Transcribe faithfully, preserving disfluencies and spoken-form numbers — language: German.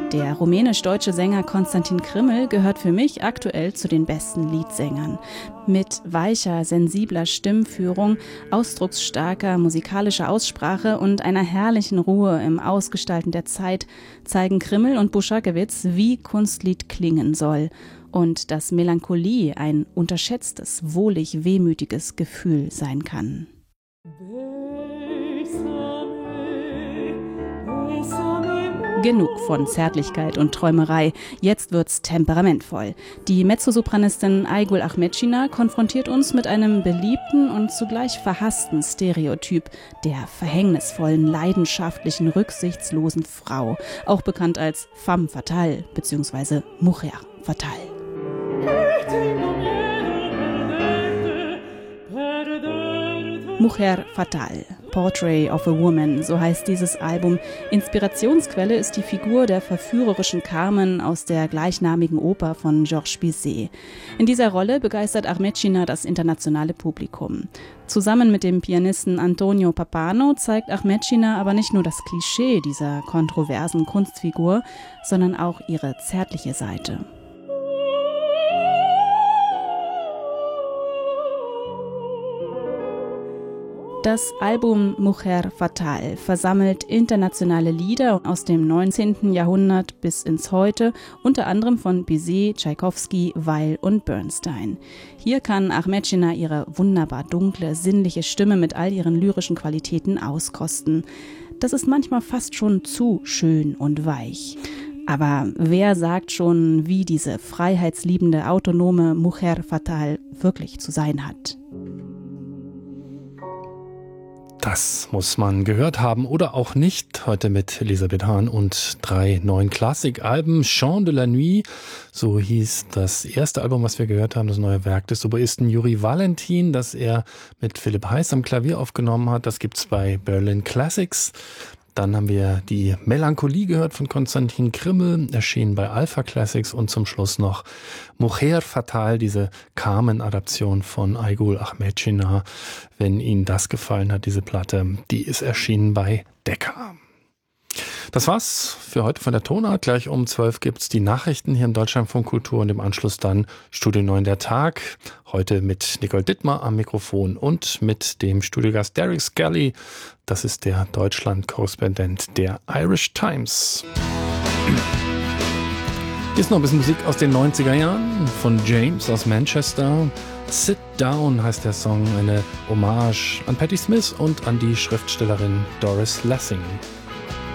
Der rumänisch-deutsche Sänger Konstantin Krimml gehört für mich aktuell zu den besten Liedsängern. Mit weicher, sensibler Stimmführung, ausdrucksstarker musikalischer Aussprache und einer herrlichen Ruhe im Ausgestalten der Zeit zeigen Krimml und Buschakewitz, wie Kunstlied klingen soll und dass Melancholie ein unterschätztes, wohlig wehmütiges Gefühl sein kann. Genug von Zärtlichkeit und Träumerei. Jetzt wird's temperamentvoll. Die Mezzosopranistin Aygul Ahmetschina konfrontiert uns mit einem beliebten und zugleich verhassten Stereotyp der verhängnisvollen, leidenschaftlichen, rücksichtslosen Frau, auch bekannt als femme fatale bzw. mujer fatale. Mujer Fatale, Portrait of a Woman, so heißt dieses Album. Inspirationsquelle ist die Figur der verführerischen Carmen aus der gleichnamigen Oper von Georges Bizet. In dieser Rolle begeistert Ahmetschina das internationale Publikum. Zusammen mit dem Pianisten Antonio Pappano zeigt Ahmetschina aber nicht nur das Klischee dieser kontroversen Kunstfigur, sondern auch ihre zärtliche Seite. Das Album Mujer Fatale versammelt internationale Lieder aus dem neunzehnten Jahrhundert bis ins Heute, unter anderem von Bizet, Tschaikowski, Weill und Bernstein. Hier kann Ahmetschina ihre wunderbar dunkle, sinnliche Stimme mit all ihren lyrischen Qualitäten auskosten. Das ist manchmal fast schon zu schön und weich. Aber wer sagt schon, wie diese freiheitsliebende, autonome Mujer Fatale wirklich zu sein hat? Das muss man gehört haben oder auch nicht. Heute mit Elisabeth Hahn und drei neuen Klassikalben. Chant de la Nuit, so hieß das erste Album, was wir gehört haben, das neue Werk des Oboisten Juri Valentin, das er mit Philipp Heiß am Klavier aufgenommen hat. Das gibt's bei Berlin Classics. Dann haben wir die Melancholie gehört von Konstantin Krimml, erschienen bei Alpha Classics, und zum Schluss noch Mujer Fatale, diese Carmen-Adaption von Aygul Ahmetschina. Wenn Ihnen das gefallen hat, diese Platte, die ist erschienen bei Decca. Das war's für heute von der Tonart. Gleich um zwölf gibt's die Nachrichten hier im Deutschlandfunk Kultur und im Anschluss dann Studio neun der Tag. Heute mit Nicole Dittmar am Mikrofon und mit dem Studiogast Derek Skelly. Das ist der Deutschland-Korrespondent der Irish Times. Hier ist noch ein bisschen Musik aus den neunziger Jahren von James aus Manchester. Sit Down heißt der Song, eine Hommage an Patti Smith und an die Schriftstellerin Doris Lessing.